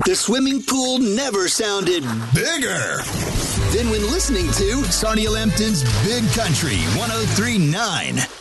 The swimming pool never sounded bigger than when listening to Sonny Lampton's Big Country 103.9.